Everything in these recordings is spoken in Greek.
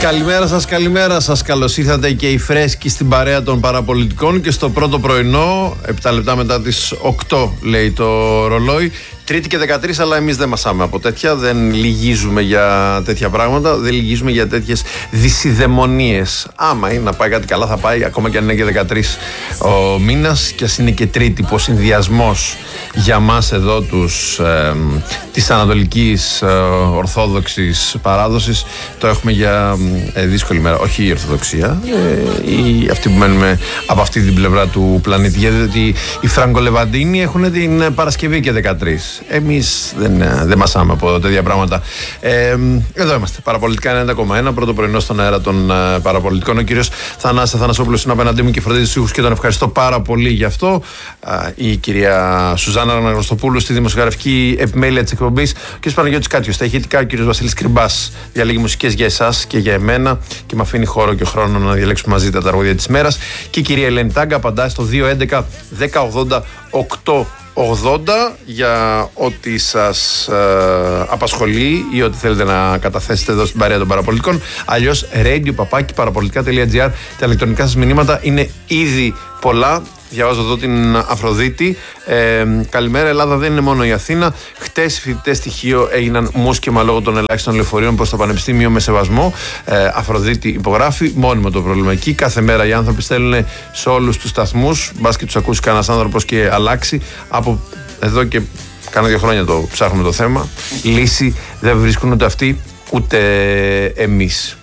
Καλημέρα σας. Καλώς ήρθατε και οι φρέσκοι στην παρέα των παραπολιτικών και στο πρώτο πρωινό, 7 λεπτά μετά τις 8 λέει το ρολόι. Τρίτη και 13, αλλά εμείς δεν μασάμε από τέτοια, δεν λυγίζουμε για τέτοια πράγματα, δεν λυγίζουμε για τέτοιες δυσιδαιμονίες. Άμα είναι να πάει κάτι καλά, θα πάει, ακόμα και αν είναι και 13 ο μήνας, και ας είναι και Τρίτη, που ο συνδυασμός για μας εδώ της Ανατολικής Ορθόδοξης παράδοσης το έχουμε για δύσκολη μέρα. Όχι η Ορθοδοξία, ή αυτοί που μένουμε από αυτή την πλευρά του πλανήτη, γιατί οι Φραγκολεβαντίνοι έχουν την Παρασκευή και 13. Εμείς δεν μασάμε από τέτοια πράγματα. Εδώ είμαστε. Παραπολιτικά 90,1. Πρώτο πρωινό στον αέρα των παραπολιτικών. Ο κύριος Θανάσης Αθανασόπουλος είναι απέναντί μου και φροντίζει τους ήχους και τον ευχαριστώ πάρα πολύ γι' αυτό. Η κυρία Σουζάννα Αναγνωστοπούλου στη δημοσιογραφική επιμέλεια της εκπομπής. Ο κύριος Παναγιώτης Κάτιος στα ηχητικά. Ο κύριος Βασίλης Κρυμπάς διαλέγει μουσικές για εσάς και για εμένα και με αφήνει χώρο και χρόνο να διαλέξουμε μαζί τα τραγούδια της μέρας. Και η κυρία Ελένη Τάγκα απαντά στο 211 1080 880 για ό,τι σας απασχολεί ή ό,τι θέλετε να καταθέσετε εδώ στην παρέα των παραπολιτικών. Αλλιώς radio@parapolitica.gr. Τα ηλεκτρονικά σας μηνύματα είναι ήδη πολλά. Διαβάζω εδώ την Αφροδίτη. Καλημέρα, Ελλάδα δεν είναι μόνο η Αθήνα. Χτες οι φοιτητές στοιχείο έγιναν μουσκεμα λόγω των ελάχιστων λεωφορείων προς το Πανεπιστήμιο με σεβασμό. Αφροδίτη υπογράφει, μόνιμο το πρόβλημα εκεί. Κάθε μέρα οι άνθρωποι στέλνουν σε όλους τους σταθμούς. Μπας και τους ακούσει κανένας άνθρωπος και αλλάξει. Από εδώ και κάνα 2 χρόνια το ψάχνουμε το θέμα. Λύση δεν βρίσκουν ούτε αυτοί ούτε εμείς.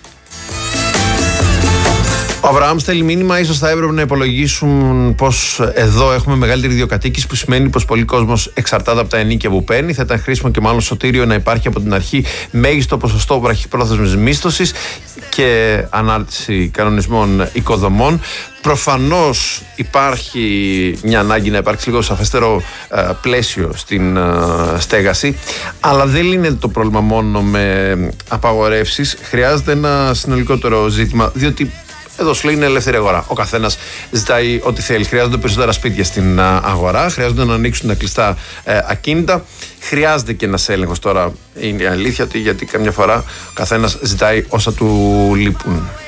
Ο Αβραάμ στέλνει μήνυμα, ίσως θα έπρεπε να υπολογίσουν πως εδώ έχουμε μεγαλύτερη ιδιοκατοίκηση, που σημαίνει πως πολλοί κόσμος εξαρτάται από τα ενίκια που παίρνει. Θα ήταν χρήσιμο και μάλλον σωτήριο να υπάρχει από την αρχή μέγιστο ποσοστό βραχυπρόθεσμης μίσθωσης και ανάρτηση κανονισμών οικοδομών. Προφανώς υπάρχει μια ανάγκη να υπάρξει λίγο σαφέστερο πλαίσιο στην στέγαση, αλλά δεν λύνεται το πρόβλημα μόνο με απαγορεύσεις. Χρειάζεται ένα συνολικότερο ζήτημα, διότι εδώ σου λέει είναι ελεύθερη αγορά. Ο καθένας ζητάει ό,τι θέλει. Χρειάζονται περισσότερα σπίτια στην αγορά, χρειάζονται να ανοίξουν τα κλειστά ακίνητα. Χρειάζεται και ένας έλεγχος τώρα. Είναι η αλήθεια ότι γιατί καμιά φορά ο καθένας ζητάει όσα του λείπουν.